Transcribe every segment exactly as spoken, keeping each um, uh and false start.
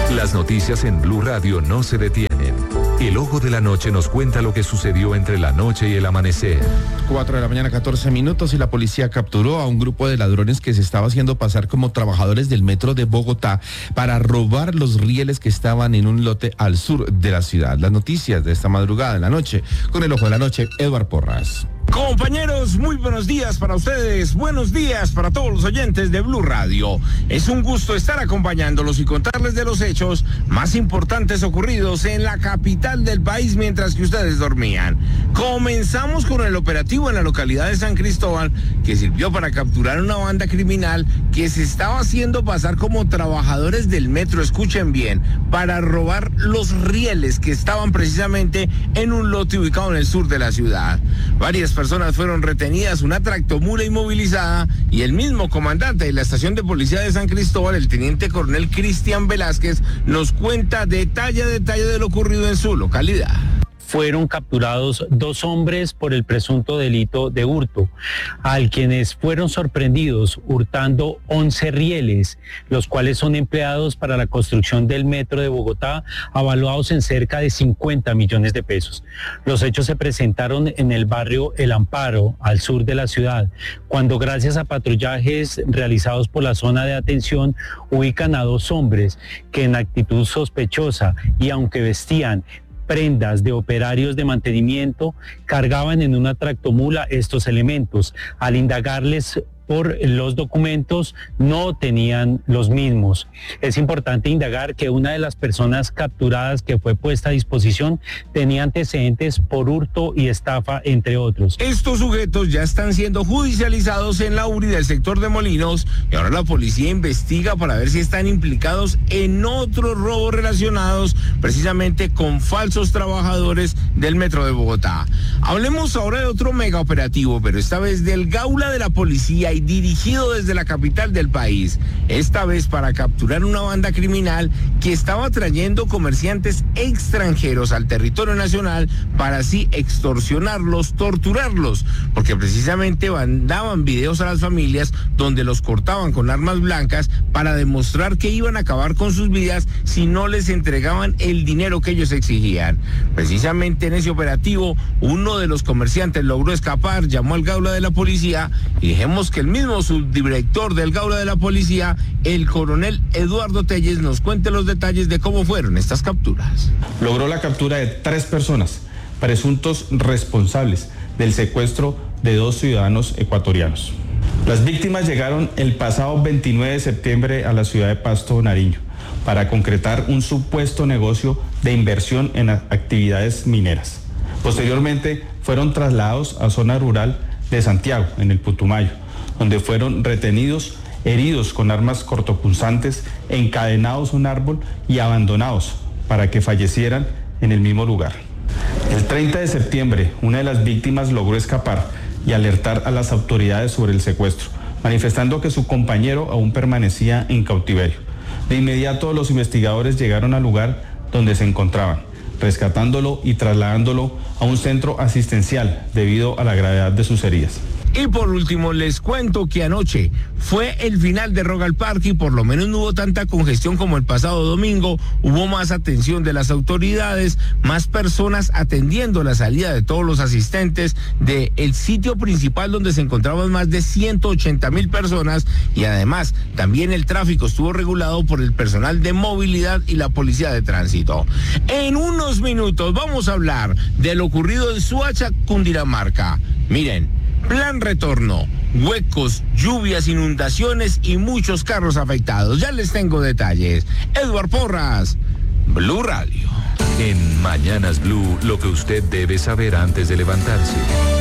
Las noticias en Blue Radio no se detienen. El Ojo de la Noche nos cuenta lo que sucedió entre la noche y el amanecer. cuatro de la mañana, catorce minutos, y la policía capturó a un grupo de ladrones que se estaba haciendo pasar como trabajadores del metro de Bogotá para robar los rieles que estaban en un lote al sur de la ciudad. Las noticias de esta madrugada en la noche, con el Ojo de la Noche, Eduardo Porras. Compañeros, muy buenos días para ustedes, buenos días para todos los oyentes de Blue Radio. Es un gusto estar acompañándolos y contarles de los hechos más importantes ocurridos en la capital del país mientras que ustedes dormían. Comenzamos con el operativo en la localidad de San Cristóbal, que sirvió para capturar una banda criminal que se estaba haciendo pasar como trabajadores del metro, escuchen bien, para robar los rieles que estaban precisamente en un lote ubicado en el sur de la ciudad. Varias personas fueron retenidas, una tractomula inmovilizada, y el mismo comandante de la estación de policía de San Cristóbal, el teniente coronel Cristian Velázquez, nos cuenta detalle a detalle de lo ocurrido en su localidad. Fueron capturados dos hombres por el presunto delito de hurto, al quienes fueron sorprendidos hurtando once rieles, los cuales son empleados para la construcción del metro de Bogotá, avaluados en cerca de cincuenta millones de pesos. Los hechos se presentaron en el barrio El Amparo, al sur de la ciudad, cuando gracias a patrullajes realizados por la zona de atención ubican a dos hombres que en actitud sospechosa y aunque vestían prendas de operarios de mantenimiento, cargaban en una tractomula estos elementos. Al indagarles por los documentos, no tenían los mismos. Es importante indagar que una de las personas capturadas que fue puesta a disposición tenía antecedentes por hurto y estafa, entre otros. Estos sujetos ya están siendo judicializados en la U R I del sector de Molinos, y ahora la policía investiga para ver si están implicados en otros robos relacionados precisamente con falsos trabajadores del metro de Bogotá. Hablemos ahora de otro mega operativo, pero esta vez del Gaula de la policía, y dirigido desde la capital del país, esta vez para capturar una banda criminal que estaba trayendo comerciantes extranjeros al territorio nacional para así extorsionarlos, torturarlos, porque precisamente mandaban videos a las familias donde los cortaban con armas blancas para demostrar que iban a acabar con sus vidas si no les entregaban el dinero que ellos exigían. Precisamente en ese operativo, uno de los comerciantes logró escapar, llamó al Gaula de la policía, y dejemos que el mismo subdirector del Gaula de la policía, el coronel Eduardo Telles, nos cuente los detalles de cómo fueron estas capturas. Logró la captura de tres personas, presuntos responsables del secuestro de dos ciudadanos ecuatorianos. Las víctimas llegaron el pasado veintinueve de septiembre a la ciudad de Pasto, Nariño, para concretar un supuesto negocio de inversión en actividades mineras. Posteriormente fueron trasladados a zona rural de Santiago, en el Putumayo, donde fueron retenidos, heridos con armas cortopunzantes, encadenados a un árbol y abandonados para que fallecieran en el mismo lugar. El treinta de septiembre, una de las víctimas logró escapar y alertar a las autoridades sobre el secuestro, manifestando que su compañero aún permanecía en cautiverio. De inmediato, los investigadores llegaron al lugar donde se encontraban, rescatándolo y trasladándolo a un centro asistencial debido a la gravedad de sus heridas. Y por último, les cuento que anoche fue el final de Rock al Parque y por lo menos no hubo tanta congestión como el pasado domingo. Hubo más atención de las autoridades, más personas atendiendo la salida de todos los asistentes del sitio principal donde se encontraban más de ciento ochenta mil personas, y además también el tráfico estuvo regulado por el personal de movilidad y la policía de tránsito. En unos minutos vamos a hablar de lo ocurrido en Soacha, Cundinamarca. Miren, plan retorno, huecos, lluvias, inundaciones y muchos carros afectados. Ya les tengo detalles. Eduardo Porras, Blue Radio. En Mañanas Blue, lo que usted debe saber antes de levantarse.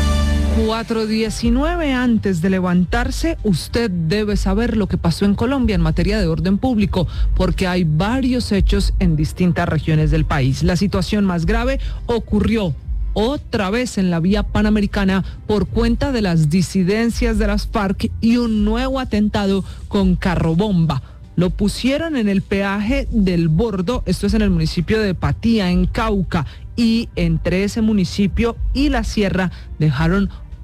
cuatro diecinueve, antes de levantarse, usted debe saber lo que pasó en Colombia en materia de orden público, porque hay varios hechos en distintas regiones del país. La situación más grave ocurrió otra vez en la vía panamericana por cuenta de las disidencias de las FARC y un nuevo atentado con carrobomba. Lo pusieron en el peaje del Bordo, esto es en el municipio de Patía, en Cauca, y entre ese municipio y la sierra dejaron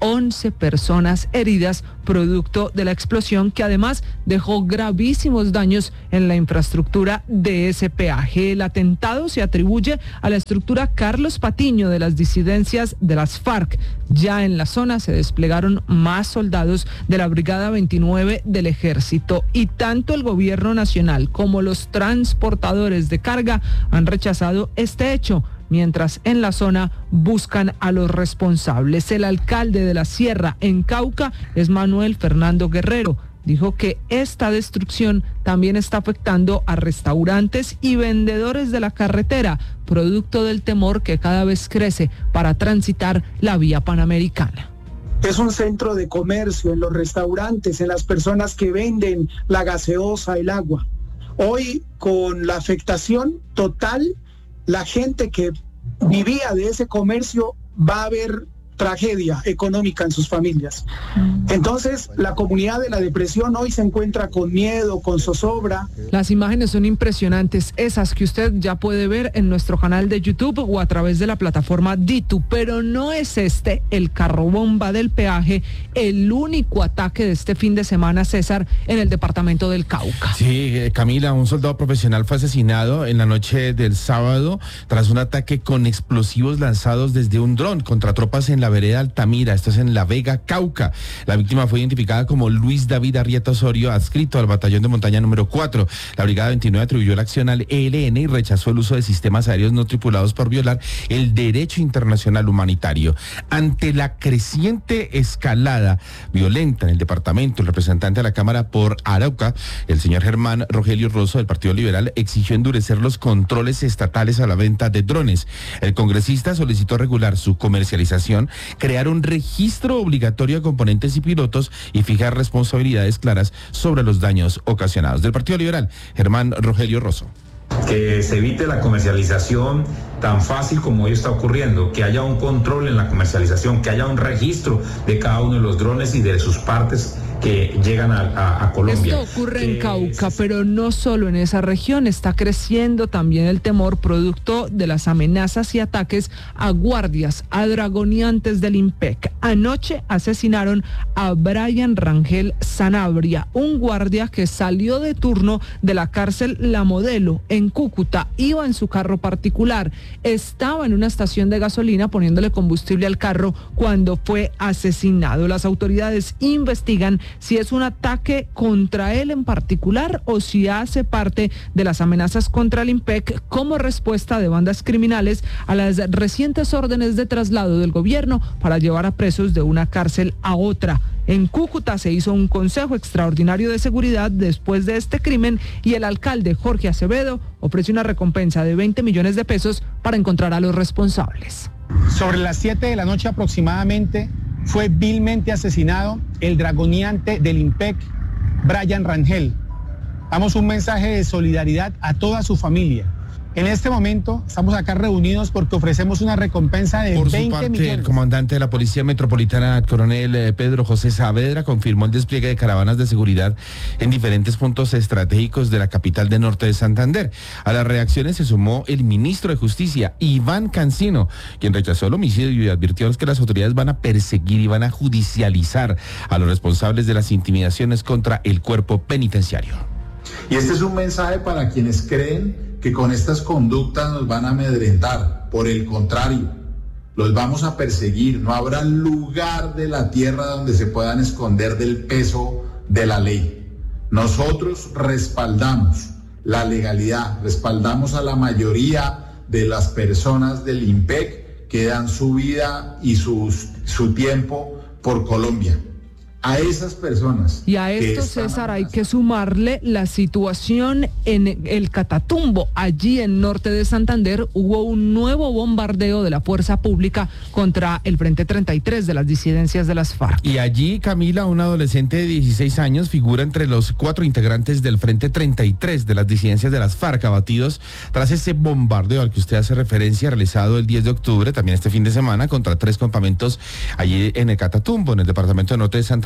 once personas heridas producto de la explosión, que además dejó gravísimos daños en la infraestructura de ese peaje. El atentado se atribuye a la estructura Carlos Patiño de las disidencias de las FARC. Ya en la zona se desplegaron más soldados de la Brigada veintinueve del Ejército, y tanto el gobierno nacional como los transportadores de carga han rechazado este hecho, mientras en la zona buscan a los responsables. El alcalde de la Sierra, en Cauca, es Manuel Fernando Guerrero. Dijo que esta destrucción también está afectando a restaurantes y vendedores de la carretera, producto del temor que cada vez crece para transitar la vía panamericana. Es un centro de comercio en los restaurantes, en las personas que venden la gaseosa, el agua. Hoy, con la afectación total, la gente que vivía de ese comercio va a ver tragedia económica en sus familias. Entonces, la comunidad de la depresión hoy se encuentra con miedo, con zozobra. Las imágenes son impresionantes, esas que usted ya puede ver en nuestro canal de YouTube o a través de la plataforma Ditu, pero no es este, el carro bomba del peaje, el único ataque de este fin de semana, César, en el departamento del Cauca. Sí, Camila, un soldado profesional fue asesinado en la noche del sábado tras un ataque con explosivos lanzados desde un dron contra tropas en la vereda Altamira, esto es en La Vega, Cauca. La víctima fue identificada como Luis David Arrieta Osorio, adscrito al batallón de montaña número cuatro. La Brigada veintinueve atribuyó la acción al E L N y rechazó el uso de sistemas aéreos no tripulados por violar el derecho internacional humanitario. Ante la creciente escalada violenta en el departamento, el representante de la Cámara por Arauca, el señor Germán Rogelio Rosso del Partido Liberal, exigió endurecer los controles estatales a la venta de drones. El congresista solicitó regular su comercialización, crear un registro obligatorio de componentes y pilotos y fijar responsabilidades claras sobre los daños ocasionados. Del Partido Liberal, Germán Rogelio Rosso. Que se evite la comercialización tan fácil como hoy está ocurriendo, que haya un control en la comercialización, que haya un registro de cada uno de los drones y de sus partes que llegan a, a, a Colombia. Esto ocurre en Cauca, pero no solo en esa región, está creciendo también el temor producto de las amenazas y ataques a guardias, a dragoneantes del IMPEC. Anoche asesinaron a Brian Rangel Sanabria, un guardia que salió de turno de la cárcel La Modelo en Cúcuta, iba en su carro particular, estaba en una estación de gasolina poniéndole combustible al carro cuando fue asesinado. Las autoridades investigan si es un ataque contra él en particular o si hace parte de las amenazas contra el IMPEC como respuesta de bandas criminales a las recientes órdenes de traslado del gobierno para llevar a presos de una cárcel a otra. En Cúcuta se hizo un consejo extraordinario de seguridad después de este crimen y el alcalde Jorge Acevedo ofreció una recompensa de veinte millones de pesos para encontrar a los responsables. Sobre las siete de la noche aproximadamente fue vilmente asesinado el dragoneante del IMPEC, Brian Rangel. Damos un mensaje de solidaridad a toda su familia. En este momento estamos acá reunidos porque ofrecemos una recompensa de Por veinte su parte, millones. El comandante de la Policía Metropolitana, el coronel eh, Pedro José Saavedra, confirmó el despliegue de caravanas de seguridad en diferentes puntos estratégicos de la capital de Norte de Santander. A las reacciones se sumó el ministro de Justicia, Iván Cancino, quien rechazó el homicidio y advirtió que las autoridades van a perseguir y van a judicializar a los responsables de las intimidaciones contra el cuerpo penitenciario. Y este es un mensaje para quienes creen que con estas conductas nos van a amedrentar. Por el contrario, los vamos a perseguir. No habrá lugar de la tierra donde se puedan esconder del peso de la ley. Nosotros respaldamos la legalidad, respaldamos a la mayoría de las personas del IMPEC que dan su vida y sus, su tiempo por Colombia. A esas personas. Y a esto, César, hay que sumarle la situación en el Catatumbo. Allí en Norte de Santander hubo un nuevo bombardeo de la fuerza pública contra el Frente treinta y tres de las disidencias de las FARC. Y allí, Camila, un adolescente de dieciséis años, figura entre los cuatro integrantes del Frente treinta y tres de las disidencias de las FARC, abatidos tras ese bombardeo al que usted hace referencia, realizado el diez de octubre, también este fin de semana, contra tres campamentos allí en el Catatumbo, en el departamento de Norte de Santander.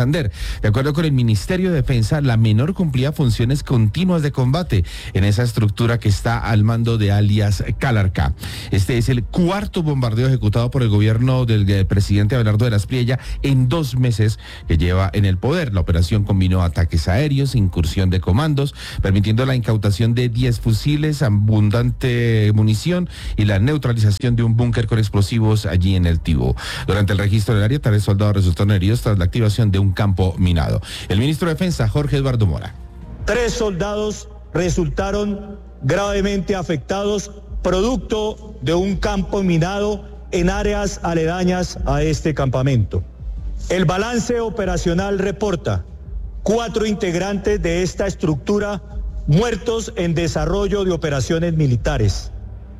Santander. De acuerdo con el Ministerio de Defensa, la menor cumplía funciones continuas de combate en esa estructura que está al mando de alias Calarcá. Este es el cuarto bombardeo ejecutado por el gobierno del, del presidente Abelardo de la Espriella en dos meses que lleva en el poder. La operación combinó ataques aéreos, incursión de comandos, permitiendo la incautación de diez fusiles, abundante munición y la neutralización de un búnker con explosivos allí en el Tibó. Durante el registro del área, tres soldados resultaron heridos tras la activación de un campo minado. El ministro de Defensa, Jorge Eduardo Mora. Tres soldados resultaron gravemente afectados producto de un campo minado en áreas aledañas a este campamento. El balance operacional reporta cuatro integrantes de esta estructura muertos en desarrollo de operaciones militares,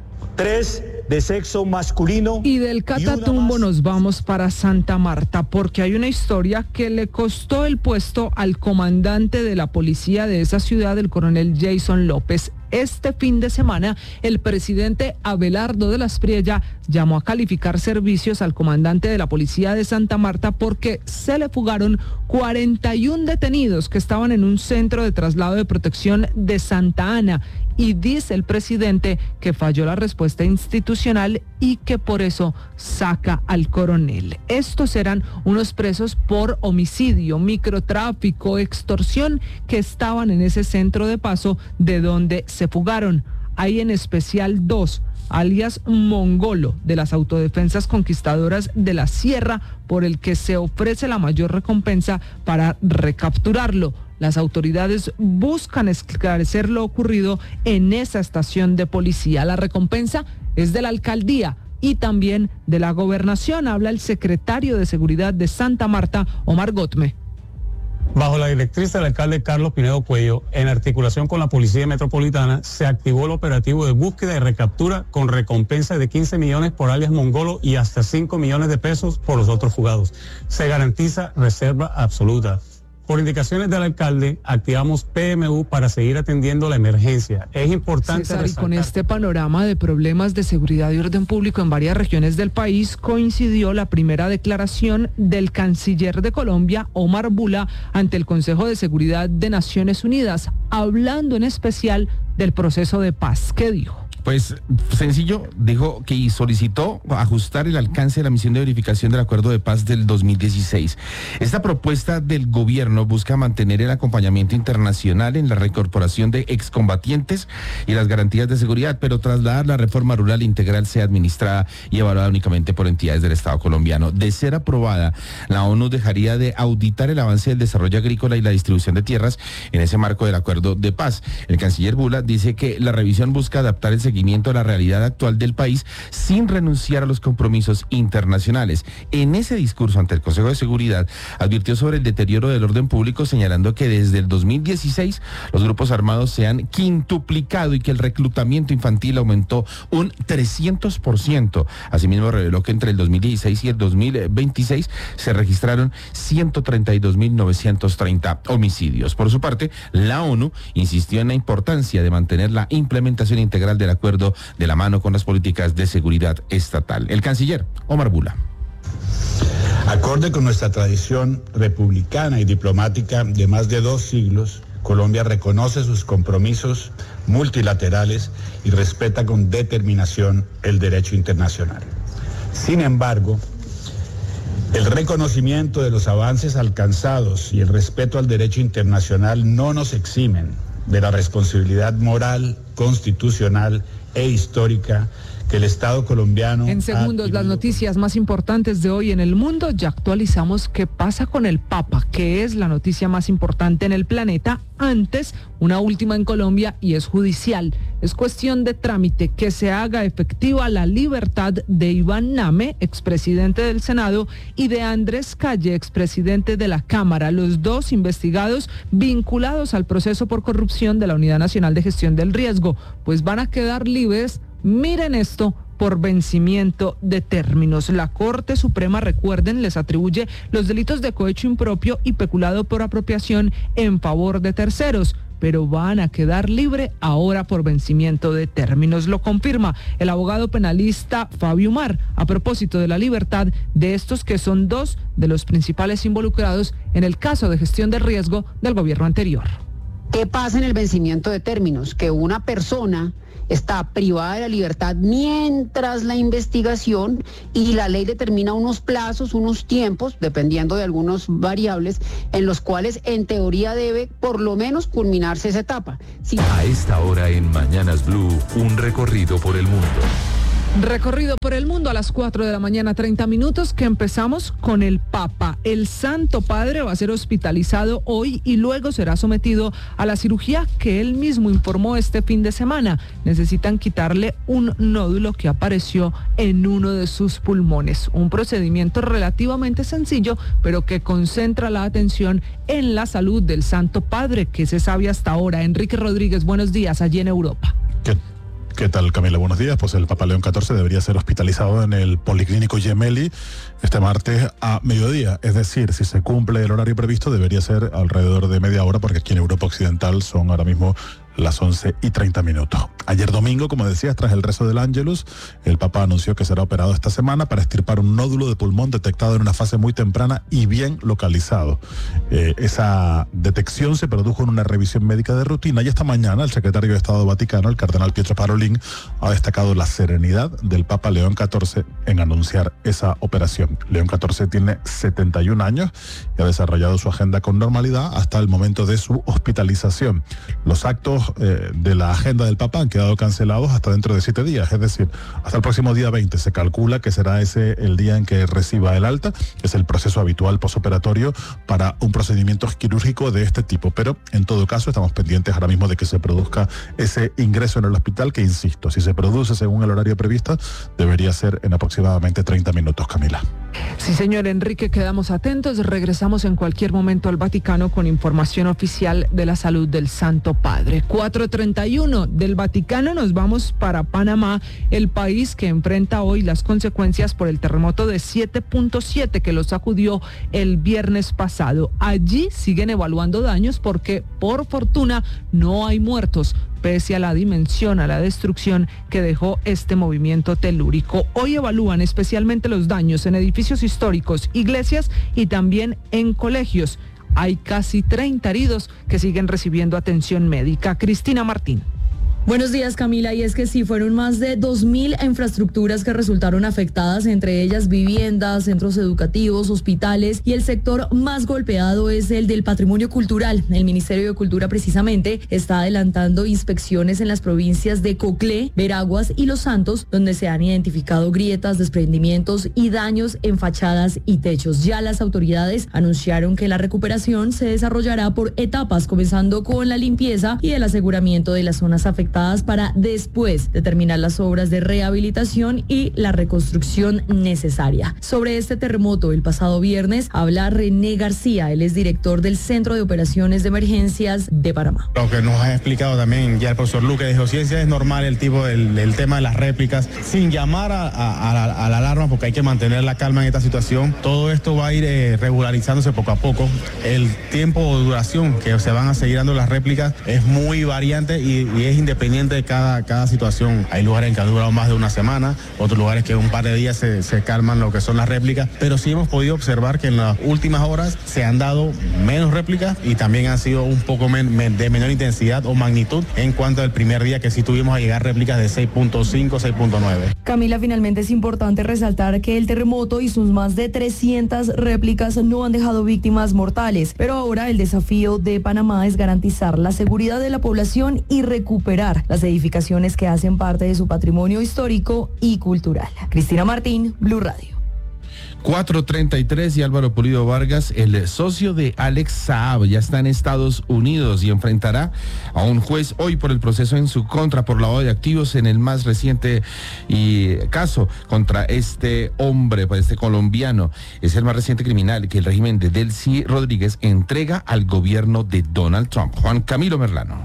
tres de sexo masculino. Y del Catatumbo nos vamos para Santa Marta, porque hay una historia que le costó el puesto al comandante de la policía de esa ciudad, el coronel Jason López. Este fin de semana, el presidente Abelardo de la Espriella llamó a calificar servicios al comandante de la policía de Santa Marta porque se le fugaron cuarenta y uno detenidos que estaban en un centro de traslado de protección de Santa Ana. Y dice el presidente que falló la respuesta institucional y que por eso saca al coronel. Estos eran unos presos por homicidio, microtráfico, extorsión que estaban en ese centro de paso de donde se fugaron. Hay en especial dos, alias Mongolo, de las autodefensas conquistadoras de la Sierra, por el que se ofrece la mayor recompensa para recapturarlo. Las autoridades buscan esclarecer lo ocurrido en esa estación de policía. La recompensa es de la alcaldía y también de la gobernación. Habla el secretario de Seguridad de Santa Marta, Omar Gotme. Bajo la directriz del alcalde Carlos Pinedo Cuello, en articulación con la Policía Metropolitana, se activó el operativo de búsqueda y recaptura con recompensa de quince millones por alias Mongolo y hasta cinco millones de pesos por los otros fugados. Se garantiza reserva absoluta. Por indicaciones del alcalde, activamos P M U para seguir atendiendo la emergencia. Es importante César, y con este panorama de problemas de seguridad y orden público en varias regiones del país, coincidió la primera declaración del canciller de Colombia, Omar Bula, ante el Consejo de Seguridad de Naciones Unidas, hablando en especial del proceso de paz. ¿Qué dijo? Pues sencillo, dijo que solicitó ajustar el alcance de la misión de verificación del acuerdo de paz del dos mil dieciséis. Esta propuesta del gobierno busca mantener el acompañamiento internacional en la reincorporación de excombatientes y las garantías de seguridad, pero trasladar la reforma rural integral sea administrada y evaluada únicamente por entidades del Estado colombiano. De ser aprobada, la ONU dejaría de auditar el avance del desarrollo agrícola y la distribución de tierras en ese marco del acuerdo de paz. El canciller Bula dice que la revisión busca adaptar el seguimiento a la realidad actual del país sin renunciar a los compromisos internacionales. En ese discurso ante el Consejo de Seguridad advirtió sobre el deterioro del orden público, señalando que desde el dos mil dieciséis los grupos armados se han quintuplicado y que el reclutamiento infantil aumentó un trescientos por ciento. Asimismo reveló que entre el dos mil dieciséis y el dos mil veintiséis se registraron ciento treinta y dos mil novecientos treinta homicidios. Por su parte, la ONU insistió en la importancia de mantener la implementación integral del acuerdo de la mano con las políticas de seguridad estatal. El canciller Omar Bula. Acorde con nuestra tradición republicana y diplomática de más de dos siglos, Colombia reconoce sus compromisos multilaterales y respeta con determinación el derecho internacional. Sin embargo, el reconocimiento de los avances alcanzados y el respeto al derecho internacional no nos eximen de la responsabilidad moral, constitucional e histórica que el Estado colombiano... En segundos, las noticias más importantes de hoy en el mundo. Ya actualizamos qué pasa con el Papa, que es la noticia más importante en el planeta. Antes, una última en Colombia y es judicial. Es cuestión de trámite que se haga efectiva la libertad de Iván Name, expresidente del Senado, y de Andrés Calle, expresidente de la Cámara, los dos investigados vinculados al proceso por corrupción de la Unidad Nacional de Gestión del Riesgo, pues van a quedar libres. Miren esto, por vencimiento de términos. La Corte Suprema, recuerden, les atribuye los delitos de cohecho impropio y peculado por apropiación en favor de terceros. pero van a quedar libre ahora por vencimiento de términos. Lo confirma el abogado penalista Fabio Mar a propósito de la libertad de estos que son dos de los principales involucrados en el caso de gestión de riesgo del gobierno anterior. ¿Qué pasa en el vencimiento de términos? Que una persona está privada de la libertad mientras la investigación, y la ley determina unos plazos, unos tiempos, dependiendo de algunas variables, en los cuales en teoría debe por lo menos culminarse esa etapa. Si... A esta hora en Mañanas Blue, un recorrido por el mundo. Recorrido por el mundo a las cuatro de la mañana, treinta minutos, que empezamos con el Papa. El Santo Padre va a ser hospitalizado hoy y luego será sometido a la cirugía que él mismo informó este fin de semana. Necesitan quitarle un nódulo que apareció en uno de sus pulmones. Un procedimiento relativamente sencillo, pero que concentra la atención en la salud del Santo Padre. ¿Qué se sabe hasta ahora? Enrique Rodríguez, buenos días, allí en Europa. ¿Qué? ¿Qué tal, Camila? Buenos días. Pues el Papa León catorce debería ser hospitalizado en el Policlínico Gemelli este martes a mediodía. Es decir, si se cumple el horario previsto, debería ser alrededor de media hora, porque aquí en Europa Occidental son ahora mismo las once y treinta minutos. Ayer domingo, como decías, tras el rezo del Ángelus, el Papa anunció que será operado esta semana para extirpar un nódulo de pulmón detectado en una fase muy temprana y bien localizado. Eh, esa detección se produjo en una revisión médica de rutina, y esta mañana el secretario de Estado Vaticano, el cardenal Pietro Parolin, ha destacado la serenidad del Papa León catorce en anunciar esa operación. León catorce tiene setenta y un años y ha desarrollado su agenda con normalidad hasta el momento de su hospitalización. Los actos Eh, de la agenda del Papa han quedado cancelados hasta dentro de siete días, es decir, hasta el próximo día veinte. Se calcula que será ese el día en que reciba el alta. Es el proceso habitual posoperatorio para un procedimiento quirúrgico de este tipo, pero en todo caso estamos pendientes ahora mismo de que se produzca ese ingreso en el hospital, que insisto, si se produce según el horario previsto, debería ser en aproximadamente treinta minutos, Camila. Sí, señor Enrique, quedamos atentos. Regresamos en cualquier momento al Vaticano con información oficial de la salud del Santo Padre. cuatro treinta y uno del Vaticano nos vamos para Panamá, el país que enfrenta hoy las consecuencias por el terremoto de siete punto siete que lo sacudió el viernes pasado. Allí siguen evaluando daños porque, por fortuna, no hay muertos, pese a la dimensión, a la destrucción que dejó este movimiento telúrico. Hoy evalúan especialmente los daños en edificios históricos, iglesias y también en colegios. Hay casi treinta heridos que siguen recibiendo atención médica. Cristina Martín. Buenos días, Camila, y es que sí, fueron más de dos mil infraestructuras que resultaron afectadas, entre ellas viviendas, centros educativos, hospitales, y el sector más golpeado es el del patrimonio cultural. El Ministerio de Cultura precisamente está adelantando inspecciones en las provincias de Coclé, Veraguas y Los Santos, donde se han identificado grietas, desprendimientos y daños en fachadas y techos. Ya las autoridades anunciaron que la recuperación se desarrollará por etapas, comenzando con la limpieza y el aseguramiento de las zonas afectadas para después determinar las obras de rehabilitación y la reconstrucción necesaria. Sobre este terremoto, el pasado viernes, habla René García, él es director del Centro de Operaciones de Emergencias de Panamá. Lo que nos ha explicado también ya el profesor Luque de Geociencia, es normal el tipo del el tema de las réplicas, sin llamar a, a, a, la, a la alarma, porque hay que mantener la calma en esta situación. Todo esto va a ir eh, regularizándose poco a poco. El tiempo o duración que se van a seguir dando las réplicas es muy variante y, y es independiente de cada, cada situación. Hay lugares en que ha durado más de una semana, otros lugares que un par de días se, se calman lo que son las réplicas, pero sí hemos podido observar que en las últimas horas se han dado menos réplicas y también han sido un poco men, men, de menor intensidad o magnitud en cuanto al primer día, que sí tuvimos a llegar réplicas de seis punto cinco, seis punto nueve. Camila, finalmente es importante resaltar que el terremoto y sus más de trescientas réplicas no han dejado víctimas mortales, pero ahora el desafío de Panamá es garantizar la seguridad de la población y recuperar las edificaciones que hacen parte de su patrimonio histórico y cultural. Cristina Martín, Blue Radio. cuatro treinta y tres y Álvaro Pulido Vargas, el socio de Alex Saab, ya está en Estados Unidos y enfrentará a un juez hoy por el proceso en su contra por lavado de activos en el más reciente y caso contra este hombre, pues este colombiano. Es el más reciente criminal que el régimen de Delcy Rodríguez entrega al gobierno de Donald Trump. Juan Camilo Merlano.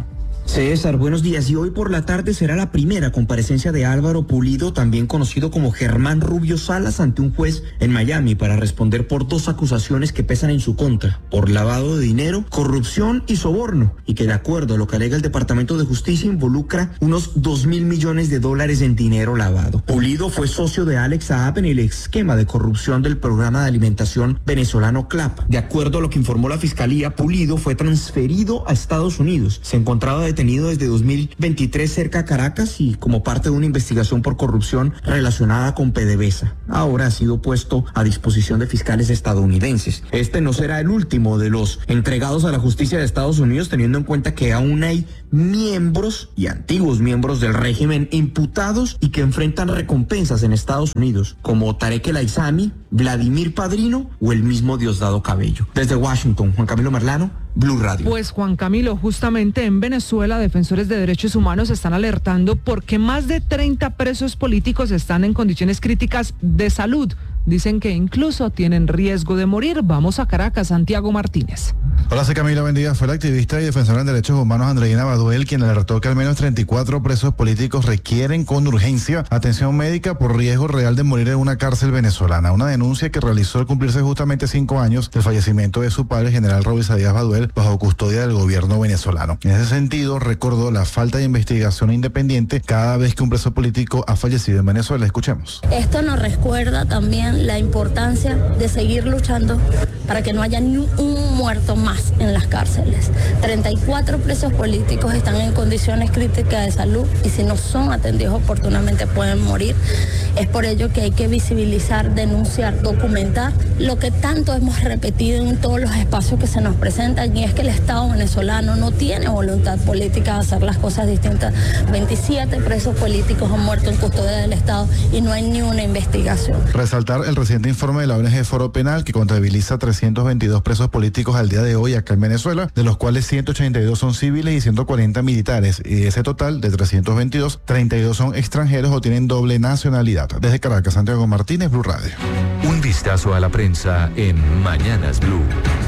César, buenos días. Y hoy por la tarde será la primera comparecencia de Álvaro Pulido, también conocido como Germán Rubio Salas, ante un juez en Miami para responder por dos acusaciones que pesan en su contra, por lavado de dinero, corrupción y soborno, y que de acuerdo a lo que alega el Departamento de Justicia involucra unos dos mil millones de dólares en dinero lavado. Pulido fue socio de Alex Saab en el esquema de corrupción del programa de alimentación venezolano CLAP. De acuerdo a lo que informó la Fiscalía, Pulido fue transferido a Estados Unidos. Se encontraba detenido desde dos mil veintitrés cerca a Caracas y como parte de una investigación por corrupción relacionada con PDVSA. Ahora ha sido puesto a disposición de fiscales estadounidenses. Este no será el último de los entregados a la justicia de Estados Unidos, teniendo en cuenta que aún hay miembros y antiguos miembros del régimen imputados y que enfrentan recompensas en Estados Unidos, como Tarek El Aizami, Vladimir Padrino o el mismo Diosdado Cabello. Desde Washington, Juan Camilo Merlano, Blue Radio. Pues Juan Camilo, justamente en Venezuela, defensores de derechos humanos están alertando porque más de treinta presos políticos están en condiciones críticas de salud. Dicen que incluso tienen riesgo de morir. Vamos a Caracas, Santiago Martínez. Hola, soy Camila, buen día. Fue la activista y defensora de derechos humanos Andreina Baduel quien alertó que al menos treinta y cuatro presos políticos requieren con urgencia atención médica por riesgo real de morir en una cárcel venezolana. Una denuncia que realizó al cumplirse justamente cinco años del fallecimiento de su padre, general Raúl Isaías Baduel, bajo custodia del gobierno venezolano. En ese sentido, recordó la falta de investigación independiente cada vez que un preso político ha fallecido en Venezuela. Escuchemos. Esto nos recuerda también la importancia de seguir luchando para que no haya ni un muerto más en las cárceles. treinta y cuatro presos políticos están en condiciones críticas de salud y si no son atendidos oportunamente pueden morir. Es por ello que hay que visibilizar, denunciar, documentar lo que tanto hemos repetido en todos los espacios que se nos presentan, y es que el Estado venezolano no tiene voluntad política de hacer las cosas distintas. veintisiete presos políticos han muerto en custodia del Estado y no hay ni una investigación. Resaltar el reciente informe de la O N G Foro Penal que contabiliza trescientos veintidós presos políticos al día de hoy acá en Venezuela, de los cuales ciento ochenta y dos son civiles y ciento cuarenta militares, y de ese total de trescientos veintidós, treinta y dos son extranjeros o tienen doble nacionalidad. Desde Caracas, Santiago Martínez, Blue Radio. Un vistazo a la prensa en Mañanas Blue.